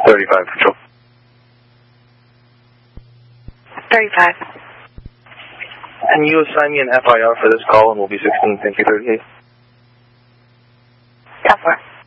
35, Control. 35. Can you assign me an FIR for this call, and we'll be 16, thank you, 38? Go for it.